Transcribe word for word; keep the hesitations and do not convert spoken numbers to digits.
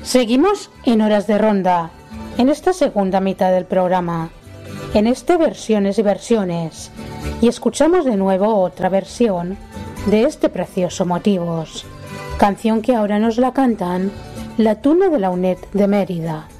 Seguimos en Horas de Ronda, en esta segunda mitad del programa, en este versiones y versiones, y escuchamos de nuevo otra versión de este precioso Motivos, canción que ahora nos la cantan la Tuna de la U N E D de Mérida.